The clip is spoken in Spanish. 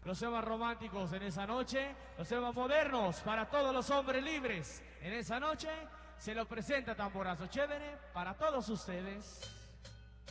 los temas románticos en esa noche, los temas modernos para todos los hombres libres en esa noche. Se lo presenta Tamborazo Chévere para todos ustedes.